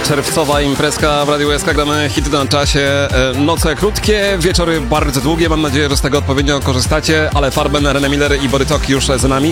czerwcowa imprezka w Radiu SK. Gramy hity na czasie. Noce krótkie, wieczory bardzo długie. Mam nadzieję, że z tego odpowiednio korzystacie, ale Farben, René Miller i Bory Tok już za nami.